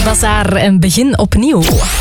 Bazaar en begin opnieuw.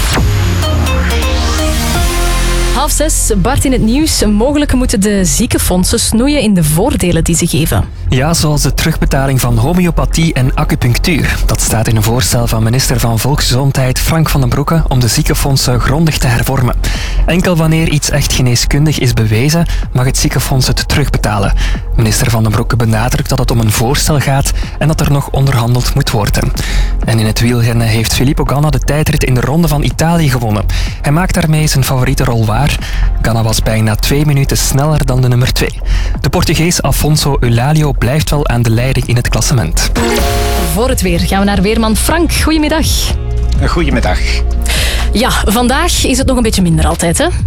5:30, Bart in het nieuws. Mogelijk moeten de ziekenfondsen snoeien in de voordelen die ze geven. Ja, zoals de terugbetaling van homeopathie en acupunctuur. Dat staat in een voorstel van minister van Volksgezondheid Frank van den Broeke om de ziekenfondsen grondig te hervormen. Enkel wanneer iets echt geneeskundig is bewezen, mag het ziekenfonds het terugbetalen. Minister van den Broeke benadrukt dat het om een voorstel gaat en dat er nog onderhandeld moet worden. En in het wielrennen heeft Filippo Ganna de tijdrit in de Ronde van Italië gewonnen. Hij maakt daarmee zijn favoriete rol waar. Ganna was bijna 2 minuten sneller dan de nummer 2. De Portugees Afonso Eulálio blijft wel aan de leiding in het klassement. Voor het weer gaan we naar weerman Frank. Goedemiddag. Goedemiddag. Ja, vandaag is het nog een beetje minder altijd, hè?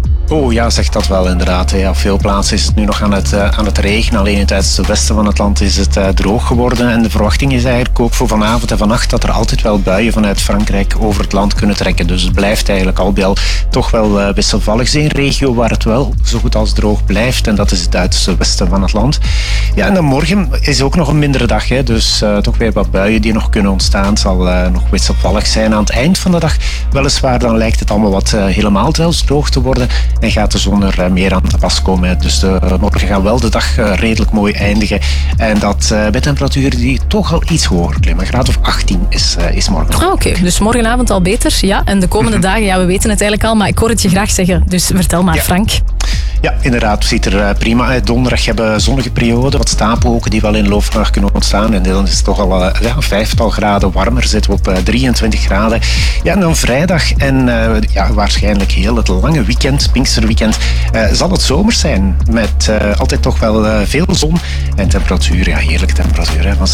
Oh ja, zegt dat wel inderdaad. Ja, op veel plaatsen is het nu nog aan het regenen. Alleen in het uiterste westen van het land is het droog geworden. En de verwachting is eigenlijk ook voor vanavond en vannacht dat er altijd wel buien vanuit Frankrijk over het land kunnen trekken. Dus het blijft eigenlijk al bij al toch wel wisselvallig. Het is een regio waar het wel zo goed als droog blijft. En dat is het uiterste westen van het land. Ja, en dan morgen is ook nog een mindere dag. Hè. Dus toch weer wat buien die nog kunnen ontstaan. Het zal nog wisselvallig zijn aan het eind van de dag. Weliswaar dan lijkt het allemaal wat helemaal zelfs droog te worden. En gaat de zon er meer aan te pas komen. Dus morgen gaan wel de dag redelijk mooi eindigen. En dat bij temperaturen die toch al iets hoger klimmen. Een graad of 18 is morgen. Oké, dus morgenavond al beter. Ja, en de komende dagen, ja, we weten het eigenlijk al, maar ik hoor het je graag zeggen. Dus vertel maar, Frank. Ja, inderdaad. Het ziet er prima uit. Donderdag hebben we zonnige periode, wat stapelwolken die wel in de loop van de dag kunnen ontstaan. En dan is het toch al een 5-tal graden warmer. Zitten we op 23 graden. Ja, en dan vrijdag en waarschijnlijk heel het lange weekend, Pinksterweekend, zal het zomers zijn. Met altijd toch wel veel zon en temperatuur. Ja, heerlijke temperatuur. Hè, van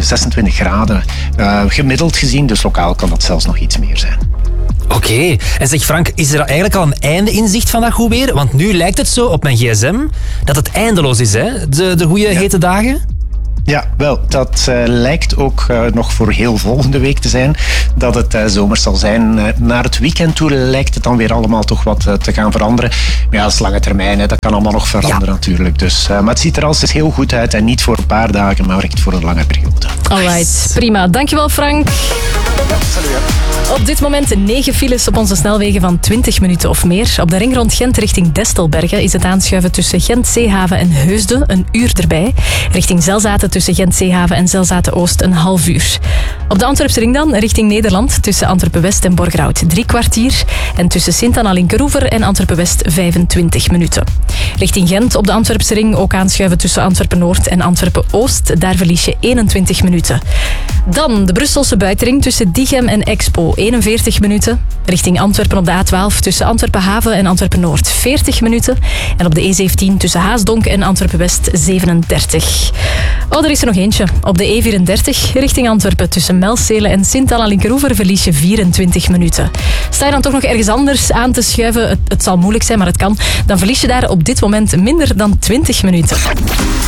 26 graden gemiddeld gezien. Dus lokaal kan dat zelfs nog iets meer zijn. Oké. En zeg Frank, is er eigenlijk al een einde in zicht van dat goed weer? Want nu lijkt het zo op mijn gsm dat het eindeloos is, hè? De goede hete dagen? Ja, wel, dat lijkt ook nog voor heel volgende week te zijn dat het zomers zal zijn. Naar het weekend toe lijkt het dan weer allemaal toch wat te gaan veranderen. Maar ja, dat is lange termijn, hè. Dat kan allemaal nog veranderen natuurlijk. Dus, maar het ziet er altijd heel goed uit en niet voor een paar dagen, maar echt voor een lange periode. Alright, prima. Dankjewel, Frank. Op dit moment 9 files op onze snelwegen van 20 minuten of meer. Op de ring rond Gent richting Destelbergen is het aanschuiven tussen Gent, Zeehaven en Heusden een uur erbij. Richting Zelzaten tussen Gent, Zeehaven en Zelzaten-Oost een half uur. Op de Antwerpse ring dan richting Nederland tussen Antwerpen-West en Borgerhout 3 kwartier. En tussen Sint-Anna-Linkeroever en Antwerpen-West 25 minuten. Richting Gent op de Antwerpse ring ook aanschuiven tussen Antwerpen-Noord en Antwerpen-Oost. Daar verlies je 21 minuten. Dan de Brusselse buitenring tussen Diegem en Expo 41 minuten. Richting Antwerpen op de A12 tussen Antwerpen-Haven en Antwerpen-Noord 40 minuten. En op de E17 tussen Haasdonk en Antwerpen-West 37. Oh, er is er nog eentje. Op de E34 richting Antwerpen tussen Melstelen en Sint-Anna-Linkeroever verlies je 24 minuten. Sta je dan toch nog ergens anders aan te schuiven, het zal moeilijk zijn, maar het kan, dan verlies je daar op dit moment minder dan 20 minuten.